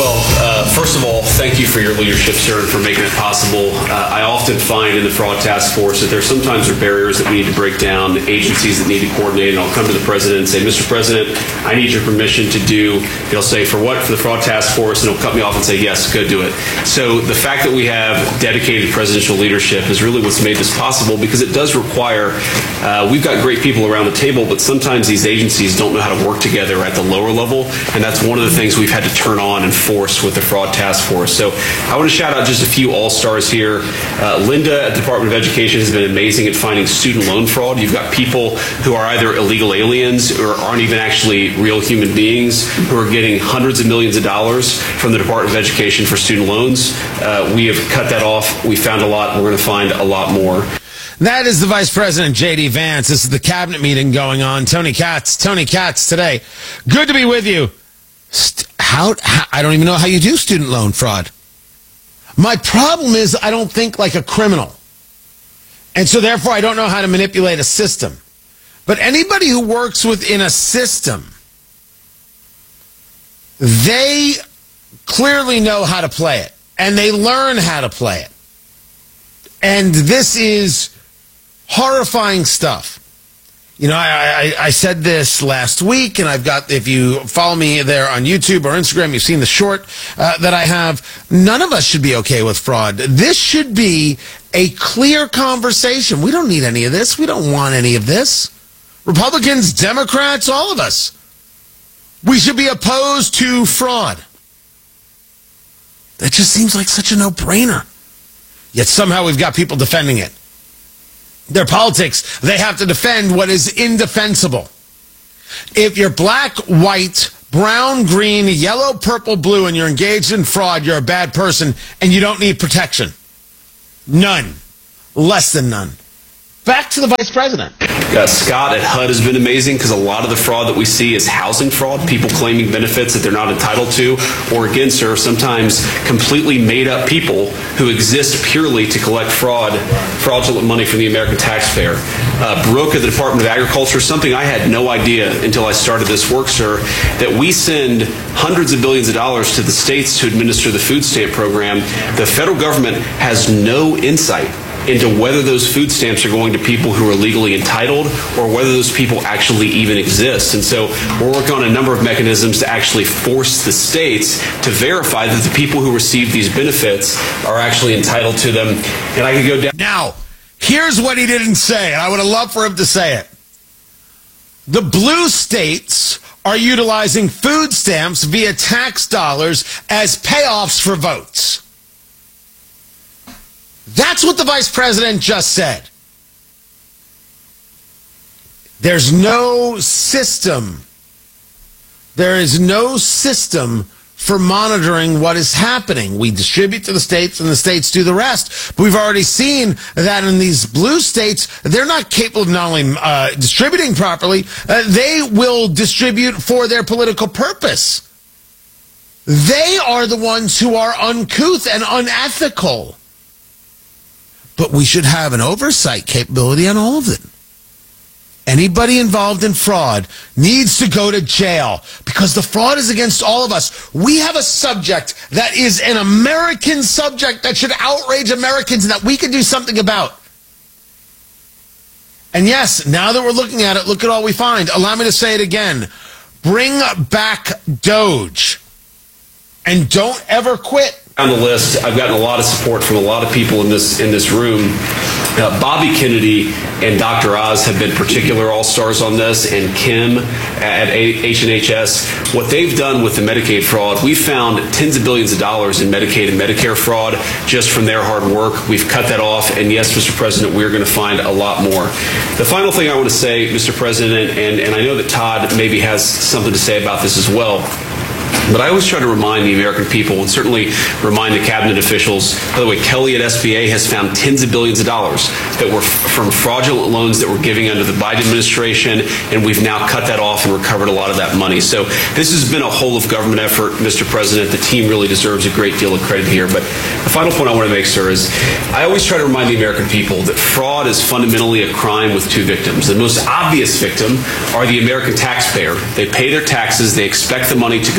Well, first of all, thank you for your leadership, sir, and for making it possible. I often find in the Fraud Task Force that there sometimes are barriers that we need to break down, agencies that need to coordinate, and I'll come to the President and say, Mr. President, I need your permission to do, he'll say, for what? For the Fraud Task Force, and he'll cut me off and say, yes, go do it. So the fact that we have dedicated presidential leadership is really what's made this possible, because it does require, we've got great people around the table, but sometimes these agencies don't know how to work together at the lower level, and that's one of the things we've had to turn on and force with the Fraud Task Force. So I want to shout out just a few all-stars here. Linda at the Department of Education has been amazing at finding student loan fraud. You've got people who are either illegal aliens or aren't even actually real human beings who are getting hundreds of millions of dollars from the Department of Education for student loans. We have cut that off. We found a lot. We're going to find a lot more. That is the Vice President, J.D. Vance. This is the cabinet meeting going on. Tony Katz today. Good to be with you. I don't even know how you do student loan fraud. My problem is I don't think like a criminal. And so therefore I don't know how to manipulate a system. But anybody who works within a system, they clearly know how to play it. And they learn how to play it. And this is horrifying stuff. You know, I said this last week, and I've got, if you follow me there on YouTube or Instagram, you've seen the short that I have. None of us should be okay with fraud. This should be a clear conversation. We don't need any of this. We don't want any of this. Republicans, Democrats, all of us. We should be opposed to fraud. That just seems like such a no-brainer. Yet somehow we've got people defending it. Their politics, they have to defend what is indefensible. If you're black, white, brown, green, yellow, purple, blue, and you're engaged in fraud, you're a bad person, and you don't need protection. None. Less than none. Back to the Vice President. Scott at HUD has been amazing, because a lot of the fraud that we see is housing fraud, people claiming benefits that they're not entitled to, or again, sir, sometimes completely made up people who exist purely to collect fraudulent money from the American taxpayer. Brooke at the Department of Agriculture, something I had no idea until I started this work, sir, that we send hundreds of billions of dollars to the states to administer the food stamp program. The federal government has no insight into whether those food stamps are going to people who are legally entitled or whether those people actually even exist. And so we're working on a number of mechanisms to actually force the states to verify that the people who receive these benefits are actually entitled to them. And I could go down. Now, here's what he didn't say, and I would have loved for him to say it. The blue states are utilizing food stamps via tax dollars as payoffs for votes. That's what the Vice President just said. There's no system. There is no system for monitoring what is happening. We distribute to the states and the states do the rest. But we've already seen that in these blue states, they're not capable of not only distributing properly, they will distribute for their political purpose. They are the ones who are uncouth and unethical. But we should have an oversight capability on all of it. Anybody involved in fraud needs to go to jail because the fraud is against all of us. We have a subject that is an American subject that should outrage Americans and that we can do something about. And yes, now that we're looking at it, look at all we find. Allow me to say it again. Bring back Doge. And don't ever quit. On the list, I've gotten a lot of support from a lot of people in this room. Bobby Kennedy and Dr. Oz have been particular all-stars on this, and Kim at H&HS. What they've done with the Medicaid fraud, we found tens of billions of dollars in Medicaid and Medicare fraud just from their hard work. We've cut that off, and yes, Mr. President, we're going to find a lot more. The final thing I want to say, Mr. President, and I know that Todd maybe has something to say about this as well, but I always try to remind the American people, and certainly remind the cabinet officials. By the way, Kelly at SBA has found tens of billions of dollars that were from fraudulent loans that were giving under the Biden administration, and we've now cut that off and recovered a lot of that money. So this has been a whole of government effort, Mr. President. The team really deserves a great deal of credit here. But the final point I want to make, sir, is I always try to remind the American people that fraud is fundamentally a crime with two victims. The most obvious victim are the American taxpayer. They pay their taxes. They expect the money to go where it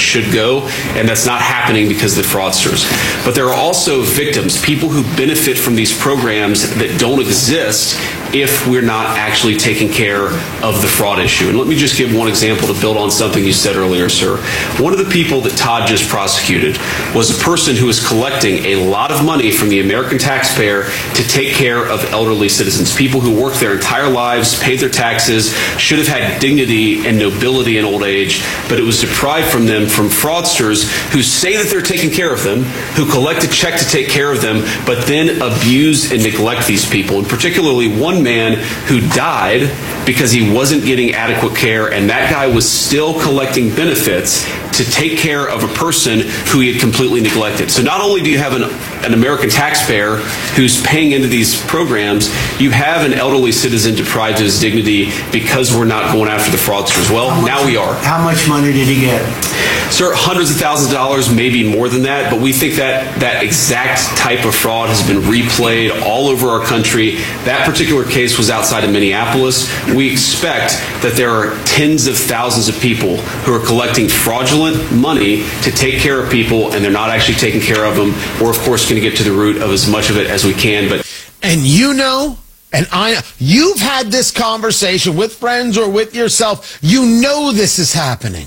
should go, and that's not happening because of the fraudsters. But there are also victims, people who benefit from these programs that don't exist if we're not actually taking care of the fraud issue. And let me just give one example to build on something you said earlier, sir. One of the people that Todd just prosecuted was a person who was collecting a lot of money from the American taxpayer to take care of elderly citizens, people who worked their entire lives, paid their taxes, should have had dignity and nobility in old age, but it was deprived from them from fraudsters who say that they're taking care of them, who collect a check to take care of them, but then abuse and neglect these people. And particularly one man who died because he wasn't getting adequate care, and that guy was still collecting benefits to take care of a person who he had completely neglected. So not only do you have an American taxpayer who's paying into these programs, you have an elderly citizen deprived of his dignity because we're not going after the fraudsters. Well, now we are. How much money did he get? Sir, hundreds of thousands of dollars, maybe more than that, but we think that that exact type of fraud has been replayed all over our country. That particular case was outside of Minneapolis. We expect that there are tens of thousands of people who are collecting fraudulent money to take care of people, and they're not actually taking care of them. We're, of course, going to get to the root of as much of it as we can. And you know, and you've had this conversation with friends or with yourself. You know this is happening.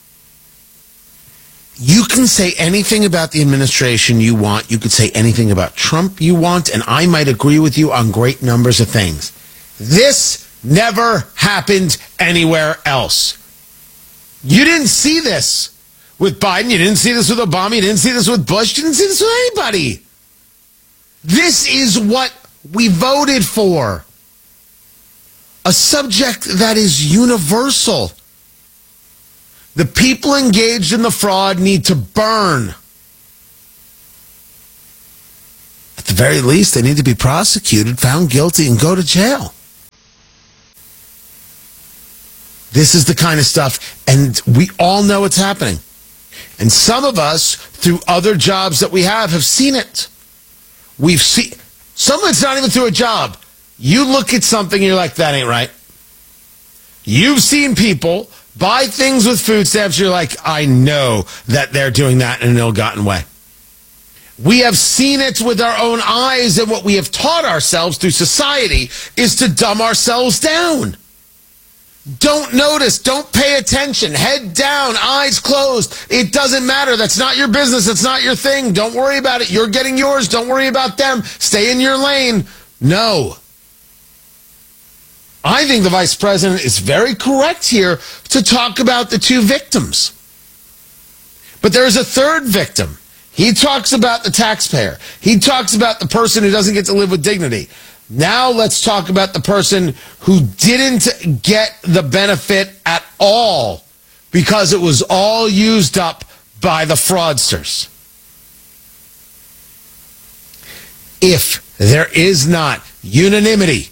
You can say anything about the administration you want. You could say anything about Trump you want, and I might agree with you on great numbers of things. This never happened anywhere else. You didn't see this with Biden. You didn't see this with Obama. You didn't see this with Bush. You didn't see this with anybody. This is what we voted for. A subject that is universal. The people engaged in the fraud need to burn. At the very least, they need to be prosecuted, found guilty, and go to jail. This is the kind of stuff, and we all know it's happening. And some of us, through other jobs that we have seen it. We've seen, some of it's not even through a job. You look at something and you're like, that ain't right. You've seen people buy things with food stamps, you're like, I know that they're doing that in an ill-gotten way. We have seen it with our own eyes, and what we have taught ourselves through society is to dumb ourselves down. Don't notice. Don't pay attention. Head down, eyes closed. It doesn't matter. That's not your business. That's not your thing. Don't worry about it. You're getting yours. Don't worry about them. Stay in your lane. No. I think the vice president is very correct here to talk about the two victims. But there's a third victim. He talks about the taxpayer. He talks about the person who doesn't get to live with dignity. Now let's talk about the person who didn't get the benefit at all because it was all used up by the fraudsters. If there is not unanimity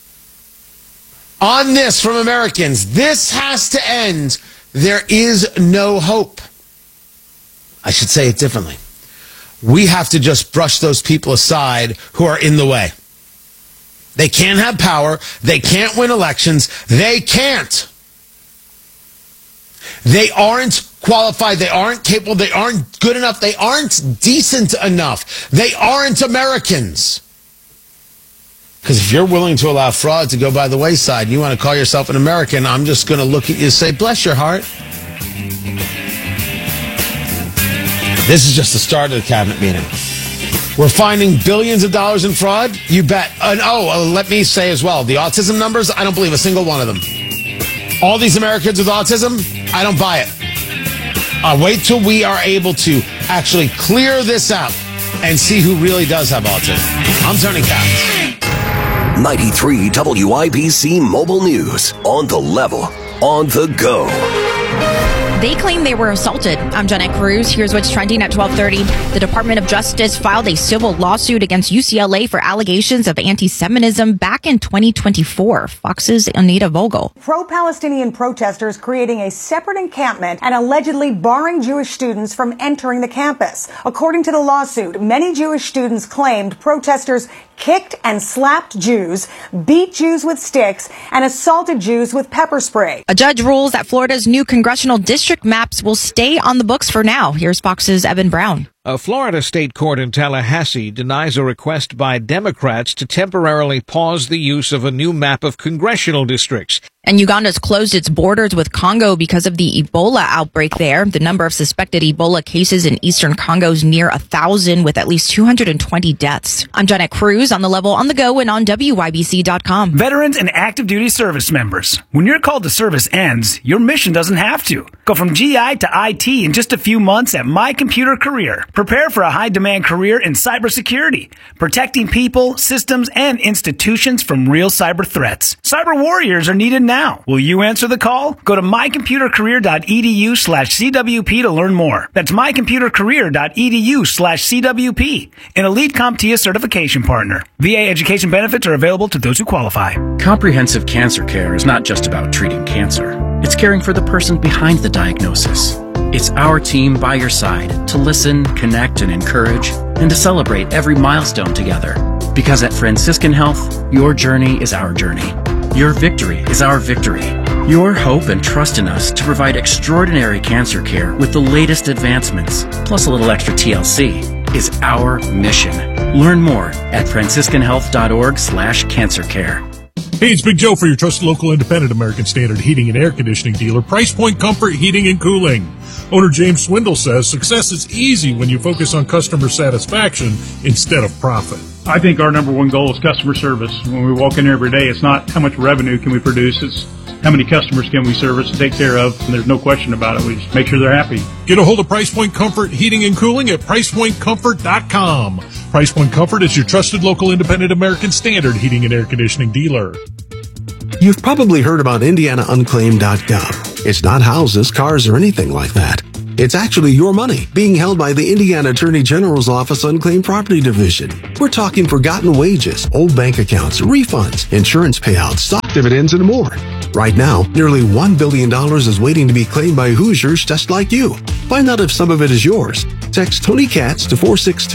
on this from Americans, this has to end. There is no hope. I should say it differently. We have to just brush those people aside who are in the way. They can't have power. They can't win elections. They can't. They aren't qualified. They aren't capable. They aren't good enough. They aren't decent enough. They aren't Americans. Because if you're willing to allow fraud to go by the wayside and you want to call yourself an American, I'm just going to look at you and say, bless your heart. This is just the start of the cabinet meeting. We're finding billions of dollars in fraud? You bet. Let me say as well, the autism numbers, I don't believe a single one of them. All these Americans with autism, I don't buy it. Wait till we are able to actually clear this out and see who really does have autism. I'm Tony Katz. 93 WIBC Mobile News. On the level. On the go. They claim they were assaulted. I'm Jeanette Cruz. Here's what's trending at 12:30. The Department of Justice filed a civil lawsuit against UCLA for allegations of anti-Semitism back in 2024. Fox's Anita Vogel. Pro-Palestinian protesters creating a separate encampment and allegedly barring Jewish students from entering the campus. According to the lawsuit, many Jewish students claimed protesters kicked and slapped Jews, beat Jews with sticks, and assaulted Jews with pepper spray. A judge rules that Florida's new congressional district maps will stay on the books for now. Here's Fox's Evan Brown. A Florida state court in Tallahassee denies a request by Democrats to temporarily pause the use of a new map of congressional districts. And Uganda's closed its borders with Congo because of the Ebola outbreak there. The number of suspected Ebola cases in eastern Congo is near 1,000 with at least 220 deaths. I'm Janet Cruz on The Level, on the go, and on WYBC.com. Veterans and active duty service members. When your call to service ends, your mission doesn't have to. Go from GI to IT in just a few months at My Computer Career. Prepare for a high-demand career in cybersecurity, protecting people, systems, and institutions from real cyber threats. Cyber warriors are needed now. Will you answer the call? Go to mycomputercareer.edu/CWP to learn more. That's mycomputercareer.edu/CWP, an Elite CompTIA certification partner. VA education benefits are available to those who qualify. Comprehensive cancer care is not just about treating cancer. It's caring for the person behind the diagnosis. It's our team by your side to listen, connect, and encourage, and to celebrate every milestone together. Because at Franciscan Health, your journey is our journey. Your victory is our victory. Your hope and trust in us to provide extraordinary cancer care with the latest advancements, plus a little extra TLC, is our mission. Learn more at franciscanhealth.org/cancercare. Hey, it's Big Joe for your trusted local independent American Standard heating and air conditioning dealer, Price Point Comfort Heating and Cooling. Owner James Swindle says success is easy when you focus on customer satisfaction instead of profit. I think our number one goal is customer service. When we walk in every day, it's not how much revenue can we produce, it's how many customers can we service and take care of, and there's no question about it. We just make sure they're happy. Get a hold of Price Point Comfort Heating and Cooling at PricePointComfort.com. Price Point Comfort is your trusted local independent American Standard heating and air conditioning dealer. You've probably heard about IndianaUnclaimed.gov. It's not houses, cars, or anything like that. It's actually your money being held by the Indiana Attorney General's Office Unclaimed Property Division. We're talking forgotten wages, old bank accounts, refunds, insurance payouts, stock dividends, and more. Right now, nearly $1 billion is waiting to be claimed by Hoosiers just like you. Find out if some of it is yours. Text Tony Katz to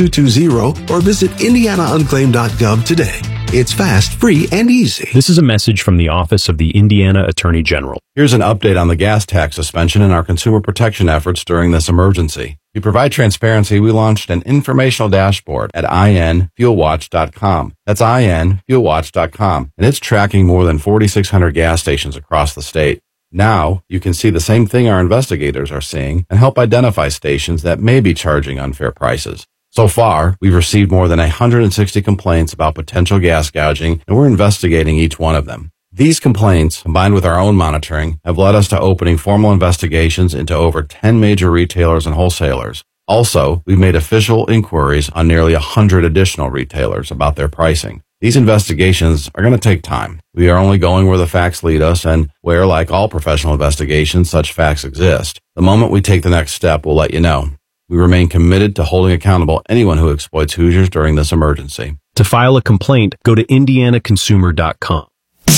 46220 or visit IndianaUnclaimed.gov today. It's fast, free, and easy. This is a message from the Office of the Indiana Attorney General. Here's an update on the gas tax suspension and our consumer protection efforts during this emergency. To provide transparency, we launched an informational dashboard at infuelwatch.com. That's infuelwatch.com, and it's tracking more than 4,600 gas stations across the state. Now, you can see the same thing our investigators are seeing and help identify stations that may be charging unfair prices. So far, we've received more than 160 complaints about potential gas gouging, and we're investigating each one of them. These complaints, combined with our own monitoring, have led us to opening formal investigations into over 10 major retailers and wholesalers. Also, we've made official inquiries on nearly 100 additional retailers about their pricing. These investigations are going to take time. We are only going where the facts lead us and where, like all professional investigations, such facts exist. The moment we take the next step, we'll let you know. We remain committed to holding accountable anyone who exploits Hoosiers during this emergency. To file a complaint, go to IndianaConsumer.com.